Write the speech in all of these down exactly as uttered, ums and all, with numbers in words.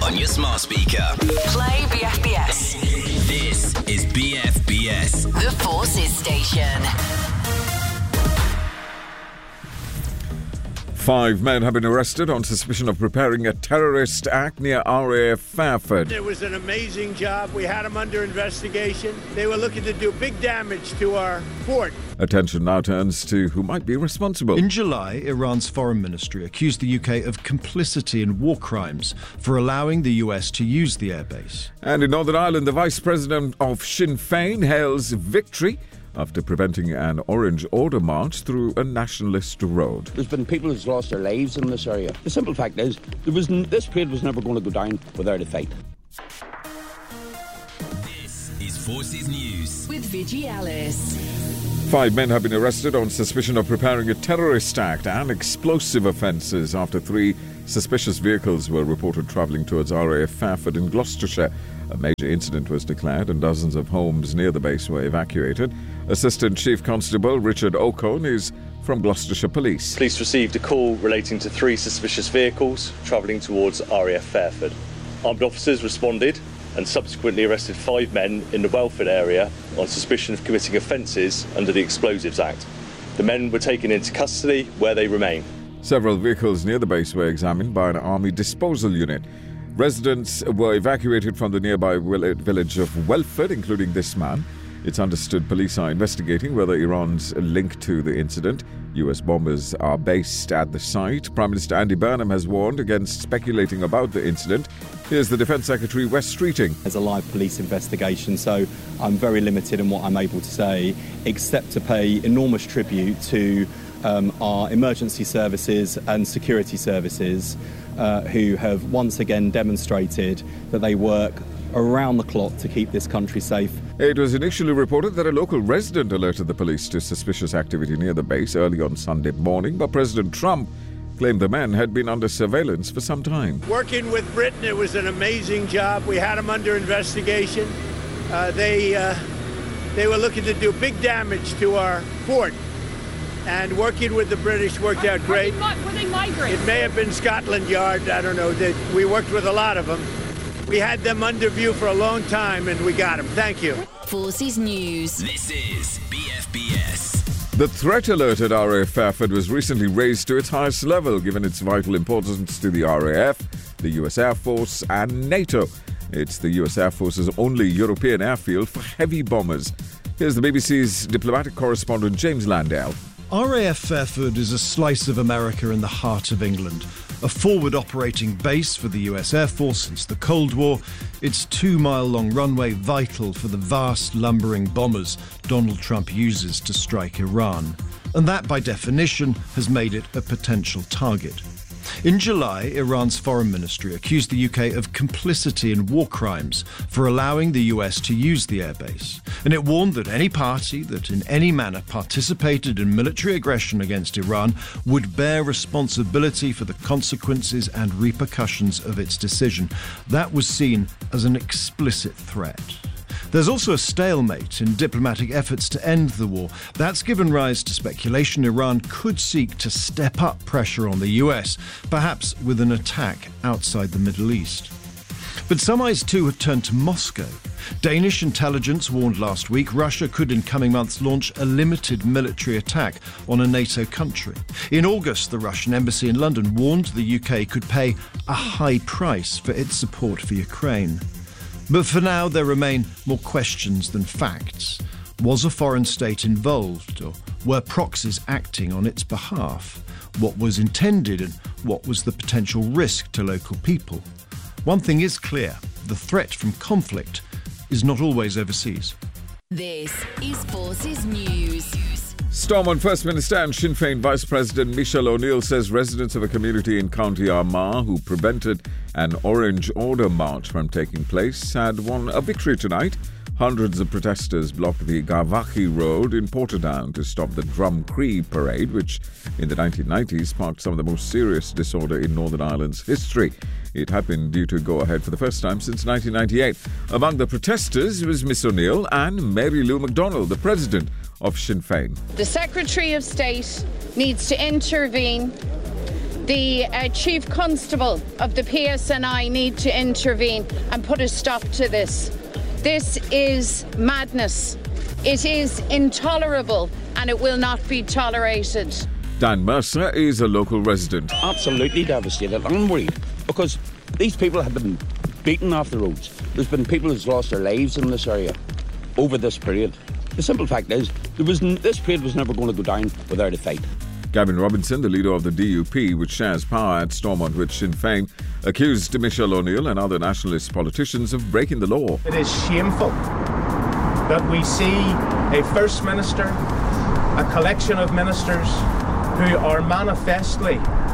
on your smart speaker. Play B F B S. This is B F B S. The Forces Station. Five men have been arrested on suspicion of preparing a terrorist act near R A F Fairford. It was an amazing job. We had them under investigation. They were looking to do big damage to our fort. Attention now turns to who might be responsible. In July, Iran's foreign ministry accused the U K of complicity in war crimes for allowing the U S to use the airbase. And in Northern Ireland, the Vice President of Sinn Féin hails victory after preventing an Orange Order march through a nationalist road. There's been people who've lost their lives in this area. The simple fact is, there was n- this parade was never going to go down without a fight. This is Forces News with Vigi Alice. Five men have been arrested on suspicion of preparing a terrorist act and explosive offences after three suspicious vehicles were reported travelling towards R A F Fairford in Gloucestershire. A major incident was declared and dozens of homes near the base were evacuated. Assistant Chief Constable Richard O'Cone is from Gloucestershire Police. Police received a call relating to three suspicious vehicles travelling towards R A F Fairford. Armed officers responded and subsequently arrested five men in the Welford area on suspicion of committing offences under the Explosives Act. The men were taken into custody where they remain. Several vehicles near the base were examined by an army disposal unit. Residents were evacuated from the nearby village of Welford, including this man. It's understood police are investigating whether Iran's link to the incident. U S bombers are based at the site. Prime Minister Andy Burnham has warned against speculating about the incident. Here's the Defence Secretary, Wes Streeting. There's a live police investigation, so I'm very limited in what I'm able to say, except to pay enormous tribute to um, our emergency services and security services, uh, who have once again demonstrated that they work around the clock to keep this country safe. It was initially reported that a local resident alerted the police to suspicious activity near the base early on Sunday morning, but President Trump claimed the men had been under surveillance for some time. Working with Britain, it was an amazing job. We had them under investigation. Uh, they uh, they were looking to do big damage to our fort. And working with the British worked out great. Were they migrants? It may have been Scotland Yard. I don't know. They, we worked with a lot of them. We had them under view for a long time, and we got them. Thank you. Forces News. This is B F B S. The threat alert at R A F Fairford was recently raised to its highest level, given its vital importance to the R A F, the U S Air Force, and NATO. It's the U S Air Force's only European airfield for heavy bombers. Here's the B B C's diplomatic correspondent, James Landale. R A F Fairford is a slice of America in the heart of England. A forward operating base for the U S Air Force since the Cold War, its two-mile-long runway vital for the vast lumbering bombers Donald Trump uses to strike Iran. And that, by definition, has made it a potential target. In July, Iran's foreign ministry accused the U K of complicity in war crimes for allowing the U S to use the airbase. And it warned that any party that in any manner participated in military aggression against Iran would bear responsibility for the consequences and repercussions of its decision. That was seen as an explicit threat. There's also a stalemate in diplomatic efforts to end the war. That's given rise to speculation Iran could seek to step up pressure on the U S, perhaps with an attack outside the Middle East. But some eyes too have turned to Moscow. Danish intelligence warned last week Russia could in coming months launch a limited military attack on a NATO country. In August, the Russian embassy in London warned the U K could pay a high price for its support for Ukraine. But for now, there remain more questions than facts. Was a foreign state involved, or were proxies acting on its behalf? What was intended and what was the potential risk to local people? One thing is clear, the threat from conflict is not always overseas. This is Forces News. Storm on First Minister and Sinn Féin Vice President Michelle O'Neill says residents of a community in County Armagh who prevented an Orange Order march from taking place had won a victory tonight. Hundreds of protesters blocked the Garvaghy Road in Portadown to stop the Drumcree parade, which in the nineteen nineties sparked some of the most serious disorder in Northern Ireland's history. It had been due to go ahead for the first time since nineteen ninety-eight. Among the protesters was Miss O'Neill and Mary Lou McDonald, the president of Sinn Féin. The Secretary of State needs to intervene. The uh, Chief Constable of the P S N I need to intervene and put a stop to this. This is madness. It is intolerable and it will not be tolerated. Dan Mercer is a local resident. Absolutely devastated. I'm worried because these people have been beaten off the roads. There's been people who've lost their lives in this area over this period. The simple fact is, there was n- this parade was never going to go down without a fight. Gavin Robinson, the leader of the D U P, which shares power at Stormont with Sinn Féin, accused Michelle O'Neill and other nationalist politicians of breaking the law. It is shameful that we see a First Minister, a collection of ministers who are manifestly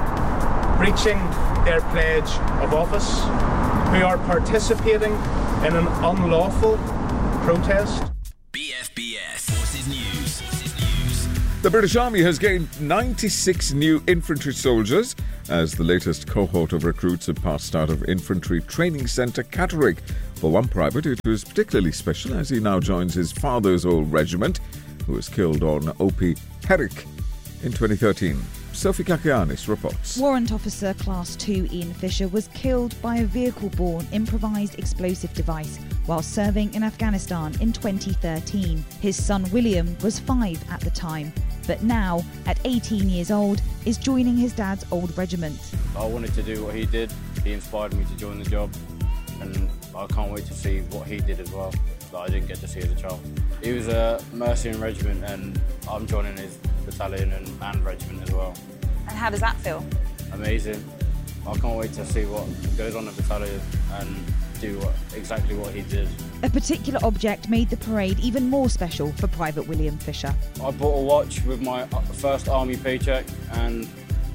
breaching their pledge of office, who are participating in an unlawful protest. B F B S Forces News. News. The British Army has gained ninety-six new infantry soldiers as the latest cohort of recruits have passed out of Infantry Training Centre Catterick. For one private, it was particularly special as he now joins his father's old regiment, who was killed on O P Herrick in twenty thirteen. Sophie Kakianis reports. Warrant Officer Class two Ian Fisher was killed by a vehicle-borne improvised explosive device while serving in Afghanistan in twenty thirteen. His son William was five at the time, but now, at eighteen years old, is joining his dad's old regiment. I wanted to do what he did. He inspired me to join the job, and I can't wait to see what he did as well that I didn't get to see as a child. He was a Mercian regiment, and I'm joining his battalion and, and regiment as well. And how does that feel? Amazing. I can't wait to see what goes on in the battalion and do what, exactly what he did. A particular object made the parade even more special for Private William Fisher. I bought a watch with my first army paycheck, and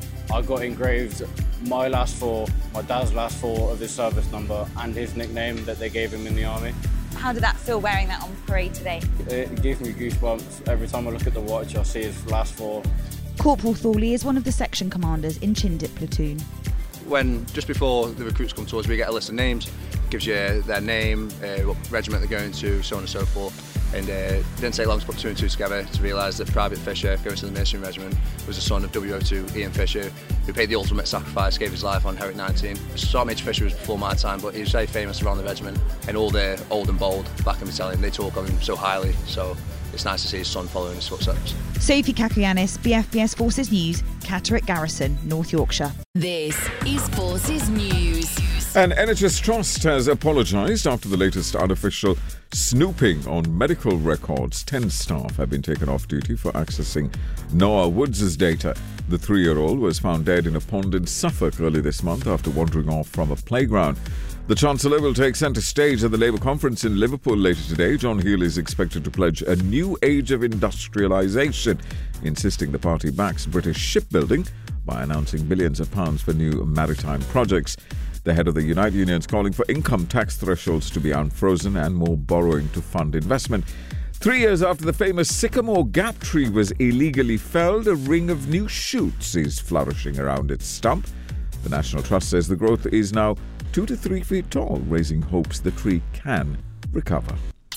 I got engraved my last four, my dad's last four of his service number and his nickname that they gave him in the army. How did that feel wearing that on parade today? It gave me goosebumps. Every time I look at the watch, I see his last four. Corporal Thorley is one of the section commanders in Chindit Platoon. When, just before the recruits come to us, we get a list of names, gives you their name, uh, what regiment they're going to, so on and so forth. And uh, it didn't take long to put two and two together to realise that Private Fisher, going to the Mercian Regiment, was the son of W O two Ian Fisher, who paid the ultimate sacrifice, gave his life on Herrick nineteen. Sergeant Major Fisher was before my time, but he was very famous around the regiment, and all the old and bold back in the battalion, they talk of him so highly, so it's nice to see his son following his footsteps. Sophie Kakianis, B F B S Forces News, Catterick Garrison, North Yorkshire. This is Forces News. An N H S trust has apologised after the latest unofficial snooping on medical records. Ten staff have been taken off duty for accessing Noah Woods' data. The three-year-old was found dead in a pond in Suffolk early this month after wandering off from a playground. The Chancellor will take centre stage at the Labour conference in Liverpool later today. John Healey is expected to pledge a new age of industrialisation, insisting the party backs British shipbuilding by announcing billions of pounds for new maritime projects. The head of the United Union is calling for income tax thresholds to be unfrozen and more borrowing to fund investment. Three years after the famous Sycamore Gap tree was illegally felled, a ring of new shoots is flourishing around its stump. The National Trust says the growth is now two to three feet tall, raising hopes the tree can recover.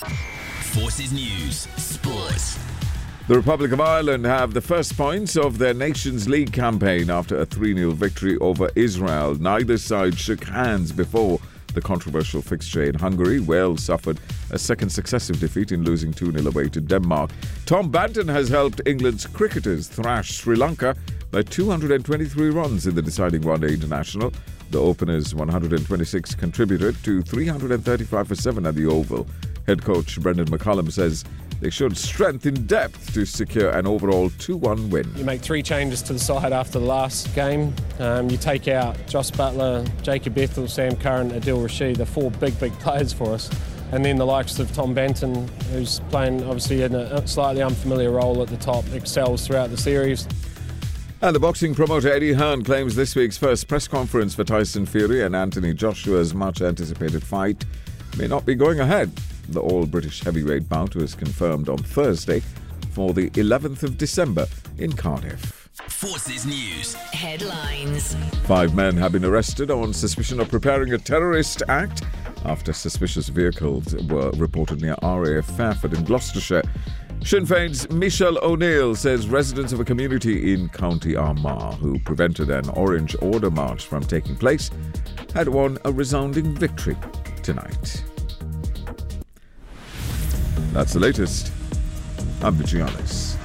Forces News Sports. The Republic of Ireland have the first points of their Nations League campaign after a three nil victory over Israel. Neither side shook hands before the controversial fixture in Hungary. Wales suffered a second successive defeat in losing two nil away to Denmark. Tom Banton has helped England's cricketers thrash Sri Lanka by two hundred twenty-three runs in the deciding one-day international. The openers' one hundred twenty-six contributed to three hundred thirty-five for seven at the Oval. Head coach Brendan McCullum says they showed strength in depth to secure an overall two one win. You make three changes to the side after the last game. Um, you take out Joss Butler, Jacob Ethel, Sam Curran, Adil Rashid. They're four big, big players for us. And then the likes of Tom Banton, who's playing obviously in a slightly unfamiliar role at the top, excels throughout the series. And the boxing promoter Eddie Hearn claims this week's first press conference for Tyson Fury and Anthony Joshua's much-anticipated fight may not be going ahead. The all-British heavyweight bout was confirmed on Thursday for the eleventh of December in Cardiff. Forces News Headlines. Five men have been arrested on suspicion of preparing a terrorist act after suspicious vehicles were reported near R A F Fairford in Gloucestershire. Sinn Féin's Michelle O'Neill says residents of a community in County Armagh who prevented an Orange Order march from taking place had won a resounding victory tonight. That's the latest. I'm Vijay Alice.